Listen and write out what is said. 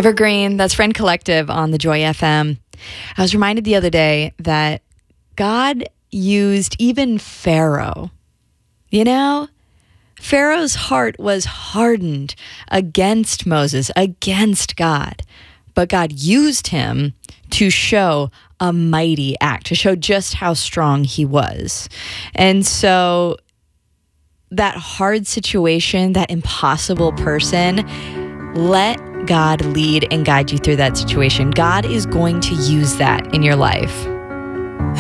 Evergreen, that's Friend Collective on the Joy FM. I was reminded the other day that God used even Pharaoh. You know, Pharaoh's heart was hardened against Moses, against God. But God used him to show a mighty act, to show just how strong he was. And so that hard situation, that impossible person, let God lead and guide you through that situation. God is going to use that in your life.